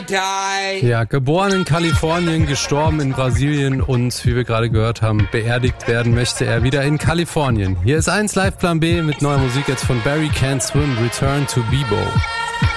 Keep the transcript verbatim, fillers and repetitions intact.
die. Ja, geboren in Kalifornien, gestorben in Brasilien und, wie wir gerade gehört haben, beerdigt werden möchte er wieder in Kalifornien. Hier ist eins Live Plan B mit neuer Musik jetzt von Barry Can't Swim, Return to Bebo.